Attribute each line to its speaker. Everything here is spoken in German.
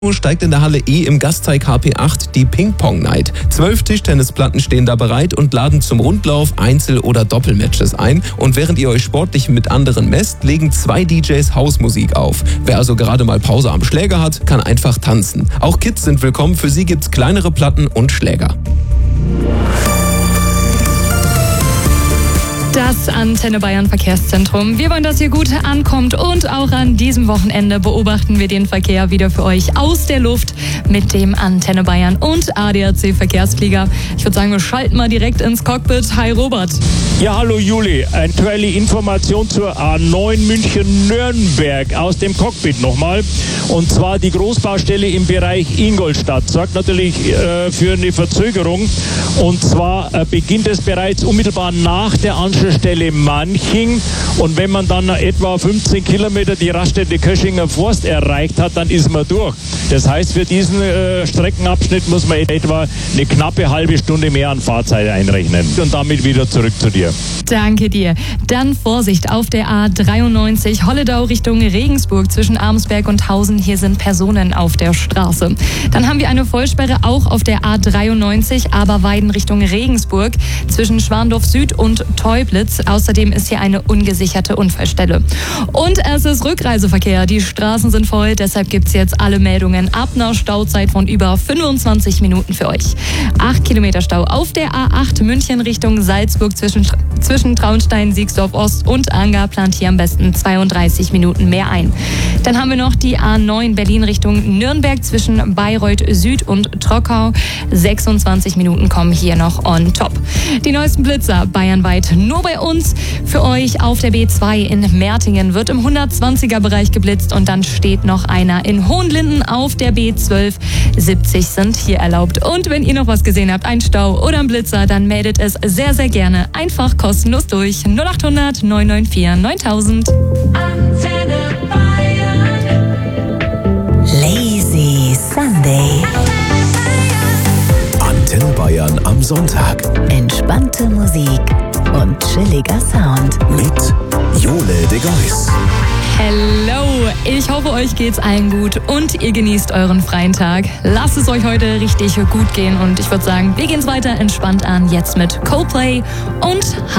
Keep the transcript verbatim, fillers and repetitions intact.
Speaker 1: Steigt in der Halle E im Gasteig H P acht die Ping-Pong-Night. Zwölf Tischtennisplatten stehen da bereit und laden zum Rundlauf, Einzel- oder Doppelmatches ein. Und während ihr euch sportlich mit anderen messt, legen zwei D Js Hausmusik auf. Wer also gerade mal Pause am Schläger hat, kann einfach tanzen. Auch Kids sind willkommen, für sie gibt's kleinere Platten und Schläger.
Speaker 2: Das Antenne Bayern Verkehrszentrum. Wir wollen, dass ihr gut ankommt, und auch an diesem Wochenende beobachten wir den Verkehr wieder für euch aus der Luft mit dem Antenne Bayern und A D A C Verkehrsflieger. Ich würde sagen, wir schalten mal direkt ins Cockpit. Hi Robert.
Speaker 3: Ja, hallo Juli. Aktuelle Information zur A neun München-Nürnberg aus dem Cockpit nochmal. Und zwar die Großbaustelle im Bereich Ingolstadt sorgt natürlich äh, für eine Verzögerung. Und zwar äh, beginnt es bereits unmittelbar nach der Anschlussstelle Manching. Und wenn man dann etwa fünfzehn Kilometer die Raststätte Köschinger Forst erreicht hat, dann ist man durch. Das heißt, für diesen äh, Streckenabschnitt muss man etwa eine knappe halbe Stunde mehr an Fahrzeit einrechnen. Und damit wieder zurück zu dir.
Speaker 2: Danke dir. Dann Vorsicht auf der A dreiundneunzig Holledau Richtung Regensburg zwischen Arnsberg und Hausen. Hier sind Personen auf der Straße. Dann haben wir eine Vollsperre auch auf der A dreiundneunzig Aberweiden Richtung Regensburg zwischen Schwandorf Süd und Teublitz. Außerdem ist hier eine ungesicherte Unfallstelle. Und es ist Rückreiseverkehr. Die Straßen sind voll, deshalb gibt es jetzt alle Meldungen ab einer Stauzeit von über fünfundzwanzig Minuten für euch. Acht Kilometer Stau auf der A acht München Richtung Salzburg zwischen, zwischen Traunstein, Siegsdorf Ost und Anger plant hier am besten zweiunddreißig Minuten mehr ein. Dann haben wir noch die A neun Berlin Richtung Nürnberg zwischen Bayreuth Süd und Trockau. sechsundzwanzig Minuten kommen hier noch on top. Die neuesten Blitzer bayernweit nur bei uns. Für euch auf der B zwei in Mertingen wird im hundertzwanziger Bereich geblitzt, und dann steht noch einer in Hohenlinden auf der B zwölf. siebzig sind hier erlaubt. Und wenn ihr noch was gesehen habt, ein Stau oder ein Blitzer, dann meldet es sehr, sehr gerne einfach kostenlos durch. null achthundert neun neun vier neuntausend.
Speaker 4: Antenne Bayern.
Speaker 5: Lazy Sunday.
Speaker 6: Antenne Bayern am Sonntag.
Speaker 5: Entspannte Musik und chilliger Sound.
Speaker 6: Mit Jole de Geus.
Speaker 2: Hello, ich hoffe, euch geht's allen gut und ihr genießt euren freien Tag. Lasst es euch heute richtig gut gehen, und ich würde sagen, wir gehen's weiter entspannt an, jetzt mit Coldplay und